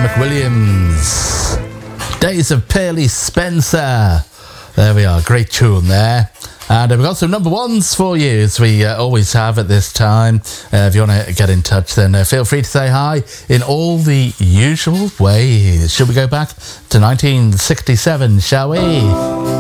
McWilliams. Days of Pearly Spencer. There we are, great tune there. And we've got some number ones for you, as we always have at this time. If you want to get in touch, then feel free to say hi in all the usual ways. Should we go back to 1967, shall we?